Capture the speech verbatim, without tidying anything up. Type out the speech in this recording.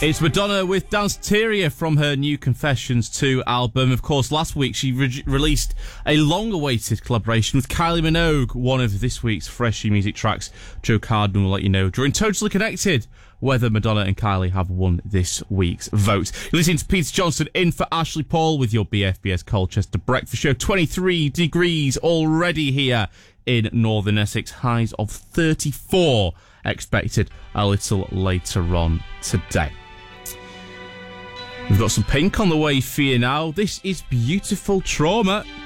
It's Madonna with Danceteria from her new Confessions two album. Of course, last week she re- released a long-awaited collaboration with Kylie Minogue, one of this week's Freshie music tracks. Joe Cardman will let you know during Totally Connected whether Madonna and Kylie have won this week's vote. You're listening to Peter Johnson in for Ashley Paul with your B F B S Colchester Breakfast Show. twenty-three degrees already here in Northern Essex. Highs of thirty-four expected a little later on today. We've got some Pink on the way for you now. This is Beautiful Trauma.